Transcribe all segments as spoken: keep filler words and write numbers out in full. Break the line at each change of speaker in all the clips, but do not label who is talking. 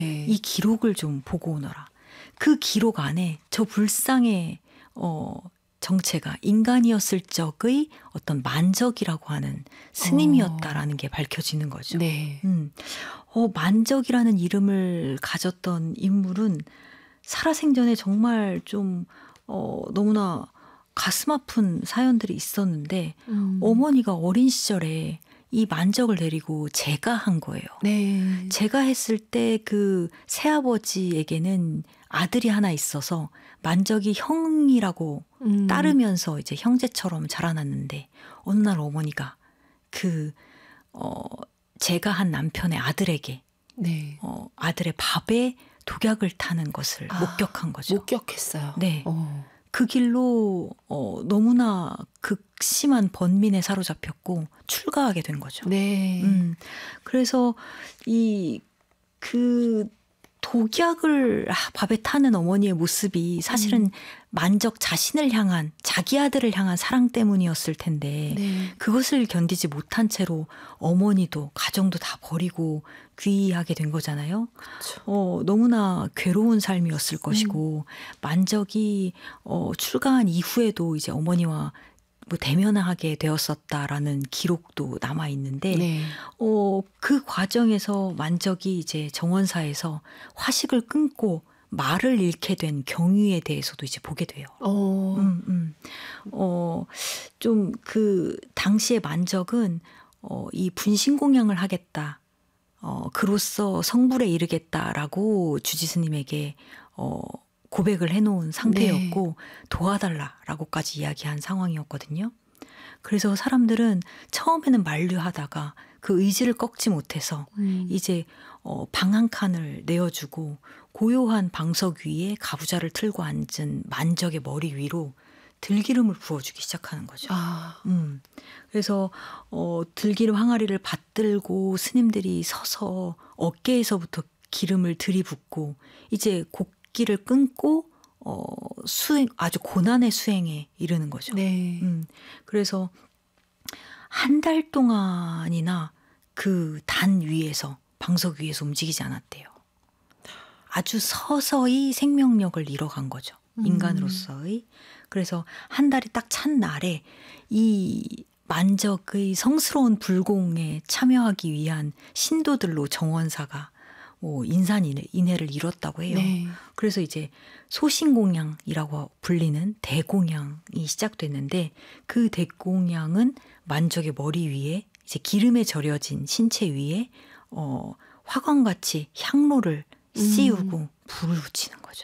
네.
이 기록을 좀 보고 오너라. 그 기록 안에 저 불상의 어, 정체가 인간이었을 적의 어떤 만적이라고 하는 스님이었다라는 어. 게 밝혀지는 거죠.
네.
음. 어, 만적이라는 이름을 가졌던 인물은 살아생전에 정말 좀 어, 너무나 가슴 아픈 사연들이 있었는데 음. 어머니가 어린 시절에 이 만적을 데리고 제가 한 거예요.
네.
제가 했을 때 그 새아버지에게는 아들이 하나 있어서 만적이 형이라고 음. 따르면서 이제 형제처럼 자라났는데 어느 날 어머니가 그 어, 제가 한 남편의 아들에게
네.
어, 아들의 밥에 독약을 타는 것을 아, 목격한 거죠.
목격했어요.
네.
어.
그 길로 어, 너무나 극심한 번민에 사로잡혔고 출가하게 된 거죠.
네.
음, 그래서 이 그 독약을 밥에 타는 어머니의 모습이 사실은 음. 만적 자신을 향한 자기 아들을 향한 사랑 때문이었을 텐데
네.
그것을 견디지 못한 채로 어머니도 가정도 다 버리고 귀하게 된 거잖아요.
그렇죠.
어, 너무나 괴로운 삶이었을 것이고 음. 만적이 어, 출가한 이후에도 이제 어머니와 뭐 대면하게 되었었다라는 기록도 남아 있는데
네.
어, 그 과정에서 만적이 이제 정원사에서 화식을 끊고 말을 잃게 된 경위에 대해서도 이제 보게 돼요.
어.
음, 음. 어, 좀 그 당시에 만적은 어, 이 분신공양을 하겠다. 어, 그로써 성불에 이르겠다라고 주지스님에게 어, 고백을 해놓은 상태였고 네. 도와달라라고까지 이야기한 상황이었거든요. 그래서 사람들은 처음에는 만류하다가 그 의지를 꺾지 못해서 음. 이제 어, 방 한 칸을 내어주고 고요한 방석 위에 가부좌를 틀고 앉은 만적의 머리 위로 들기름을 부어주기 시작하는 거죠.
아.
음. 그래서 어, 들기름 항아리를 받들고 스님들이 서서 어깨에서부터 기름을 들이붓고 이제 곡기를 끊고 어, 수행 아주 고난의 수행에 이르는 거죠.
네.
음. 그래서 한 달 동안이나 그 단 위에서 방석 위에서 움직이지 않았대요. 아주 서서히 생명력을 잃어간 거죠. 인간으로서의. 그래서 한 달이 딱 찬 날에 이 만적의 성스러운 불공에 참여하기 위한 신도들로 정원사가 뭐 인산인해를 이뤘다고 해요.
네.
그래서 이제 소신공양이라고 불리는 대공양이 시작됐는데 그 대공양은 만적의 머리 위에 이제 기름에 절여진 신체 위에 어, 화관같이 향로를 씌우고 음. 불을 붙이는 거죠.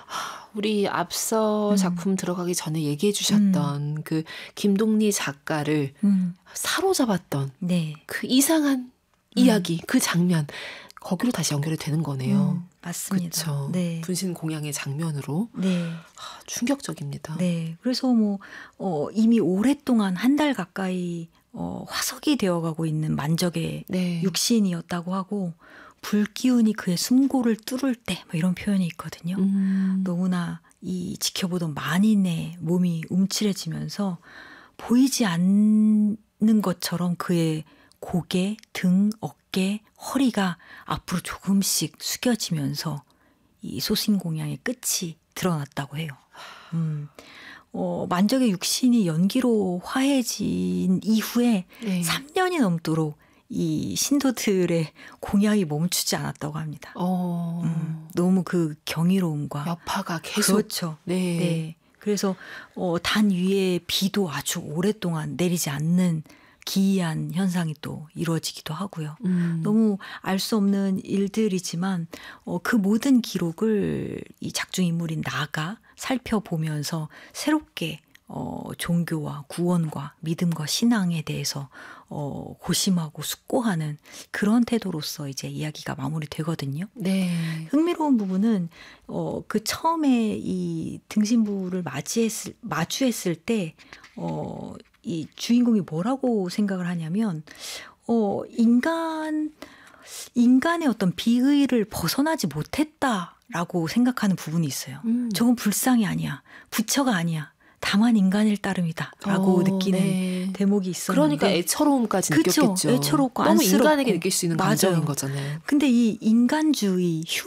우리 앞서 음. 작품 들어가기 전에 얘기해 주셨던 음. 그 김동리 작가를
음.
사로잡았던
네.
그 이상한 이야기, 음. 그 장면 거기로 다시 연결이 되는 거네요.
음, 맞습니다.
그렇죠.
네.
분신 공양의 장면으로.
네.
아, 충격적입니다.
네. 그래서 뭐 어, 이미 오랫동안 한 달 가까이 어, 화석이 되어가고 있는 만적의
네.
육신이었다고 하고 불기운이 그의 숨고를 뚫을 때 뭐 이런 표현이 있거든요.
음.
너무나 이 지켜보던 만인의 몸이 움츠려지면서 보이지 않는 것처럼 그의 고개, 등, 어깨, 허리가 앞으로 조금씩 숙여지면서 이 소신공양의 끝이 드러났다고 해요. 음. 어, 만적의 육신이 연기로 화해진 이후에
네.
삼 년이 넘도록 이 신도들의 공양이 멈추지 않았다고 합니다.
어.
음, 너무 그 경이로움과
여파가 계속.
그렇죠.
네.
네. 그래서 어, 단 위에 비도 아주 오랫동안 내리지 않는 기이한 현상이 또 이루어지기도 하고요.
음.
너무 알 수 없는 일들이지만 어, 그 모든 기록을 이 작중 인물인 나가 살펴보면서 새롭게 어, 종교와 구원과 믿음과 신앙에 대해서 어, 고심하고 숙고하는 그런 태도로서 이제 이야기가 마무리되거든요.
네.
흥미로운 부분은 어, 그 처음에 이 등신부를 맞이했을, 마주했을 때 어, 이 주인공이 뭐라고 생각을 하냐면 어, 인간 인간의 어떤 비의를 벗어나지 못했다라고 생각하는 부분이 있어요.
음.
저건 불상이 아니야. 부처가 아니야. 다만 인간일 따름이다 라고
어,
느끼는
네.
대목이 있었는데
그러니까 애처로움까지
그쵸?
느꼈겠죠.
애처롭고
너무
안쓰럽고.
인간에게 느낄 수 있는
맞아요.
감정인 거잖아요.
근데 이 인간주의,